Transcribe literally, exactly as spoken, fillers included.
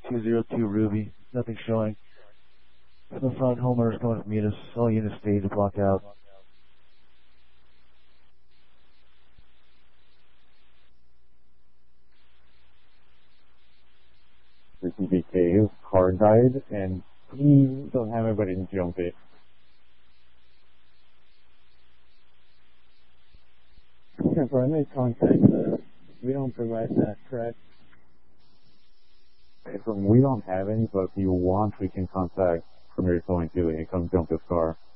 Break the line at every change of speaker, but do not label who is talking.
two zero two Ruby. Nothing showing. From the front, homeowners coming from Munis. All units stage blocked out.
The T B K, his car died, and he don't have anybody to jump it.
Primary contact, uh, we don't provide that, correct?
From we don't have any, but if you want, we can contact Premier Towing too, and come jump this car.